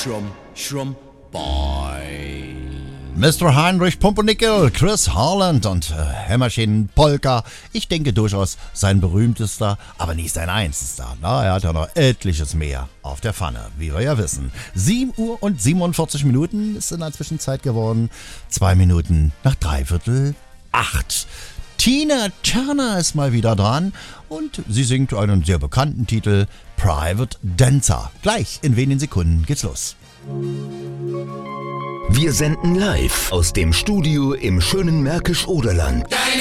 Schrumm, Boy. Mr. Heinrich Pumpernickel, Chris Harland und Hämmerchen Polka. Ich denke durchaus sein berühmtester, aber nicht sein einzigster. Na, er hat ja noch etliches mehr auf der Pfanne, wie wir ja wissen. 7 Uhr und 47 Minuten ist in der Zwischenzeit geworden. 2 Minuten nach 7:45. Tina Turner ist mal wieder dran und sie singt einen sehr bekannten Titel, Private Dancer. Gleich in wenigen Sekunden geht's los. Wir senden live aus dem Studio im schönen Märkisch-Oderland.